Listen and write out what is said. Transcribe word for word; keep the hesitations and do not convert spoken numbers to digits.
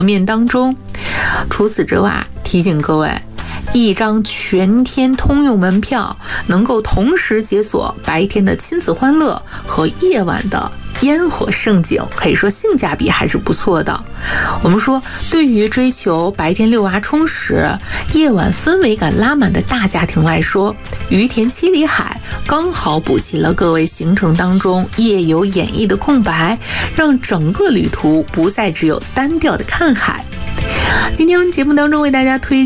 面当中。除此之外，提醒各位，一张全天通用门票能够同时解锁白天的亲子欢乐和夜晚的烟火盛景，可以说性价比还是不错的。我们说，对于追求白天遛娃充实、夜晚氛围感拉满的大家庭来说，于田七里海刚好补齐了各位行程当中夜游演绎的空白，让整个旅途不再只有单调的看海。今天节目当中为大家推